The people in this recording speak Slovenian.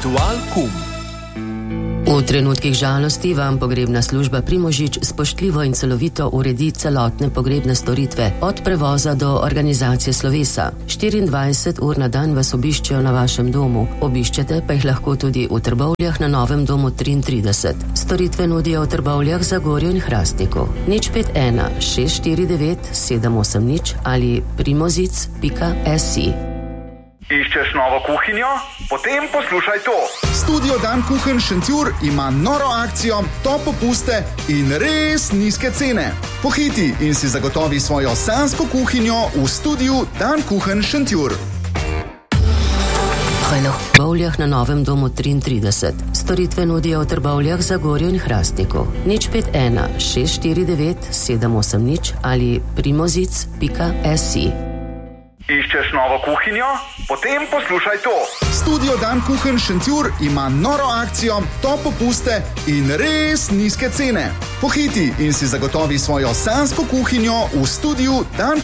Ritual kum. V trenutkih žalosti vam pogrebna služba Primožič spoštljivo in celovito uredi celotne pogrebne storitve, od prevoza do organizacije slovesa. 24 ur na dan vas obiščejo na vašem domu, obiščete pa jih lahko tudi v Trbovljah na Novem domu 33. Storitve nudijo v Trbovljah, Zagorju in Hrastniku. 051 649 780 ali primozic.si. Iščeš novo kuhinjo? Potem poslušaj to. Studio Dan Kuchen Šentjur ima noro akcijo, top popuste in res nizke cene. Pohiti in si zagotovi svojo sanjsko kuhinjo v studiu Dan Kuchen Šentjur. V Trbovljah na Novem domu 33. Storitve nudijo v Trbovljah, Zagorju in Hrastniku. 051 649 780 ali primozic.si. Iščeš novo kuhinjo? Potem poslušaj to. Studio Dan Kuchen Šentjur ima noro akcijo, top popuste in res nizke cene. Pohiti in si zagotovi svojo sanjsko kuhinjo v studiu Dan